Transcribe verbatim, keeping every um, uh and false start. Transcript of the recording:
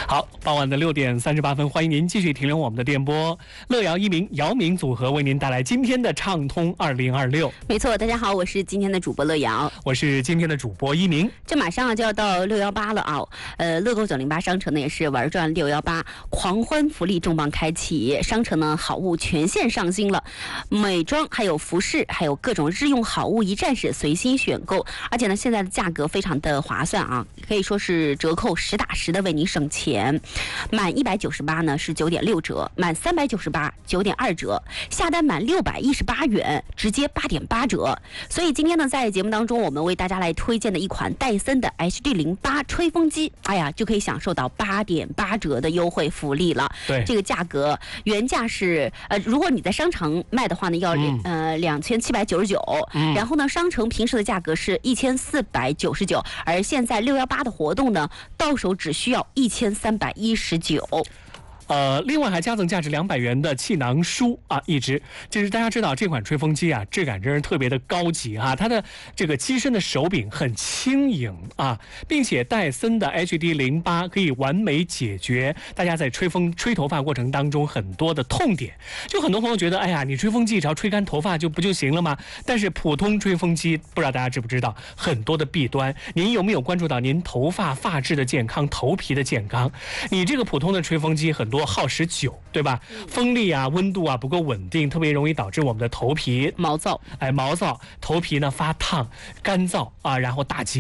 好，傍晚的六点三十八分，欢迎您继续停留我们的电波。乐瑶一鸣、姚明组合为您带来今天的畅通二零二六。 没错，大家好，我是今天的主播乐瑶， 我是今天的主播一鸣。 这马上啊就要到六幺八了啊，呃，乐购九零八商城呢也是玩转六幺八狂欢福利重磅开启，商城呢好物全线上新了，美妆还有服饰还有各种日用好物一站式随心选购，而且呢现在的价格非常的划算啊，可以说是折扣实打实的为您省钱。满一百九十八呢是九点六折，满三百九十八九点二折，下单满六百一十八元直接八点八折。所以今天呢在节目当中我们为大家来推荐的一款戴森的 H D 零八 吹风机，哎呀就可以享受到八点八折的优惠福利了。 对， 这个价格原价是呃如果你在商城卖的话呢要、嗯、呃两千七百九十九，然后呢商城平时的价格是一千四百九十九，而现在六幺八的活动呢到手只需要一千三百一十九。 呃，另外还加赠价值两百元的气囊梳啊，一支。就是大家知道这款吹风机啊，质感真是特别的高级啊，它的这个机身的手柄很轻盈啊，并且戴森的 H D 零八 可以完美解决大家在吹风吹头发过程当中很多的痛点。就很多朋友觉得，哎呀，你吹风机只要吹干头发就不就行了吗？但是普通吹风机不知道大家知不知道很多的弊端，您有没有关注到您头发发质的健康、头皮的健康？你这个普通的吹风机很多多耗时久，对吧？风力啊、温度啊不够稳定，特别容易导致我们的头皮毛躁， 哎，毛躁，头皮呢发烫、干燥啊，然后打结。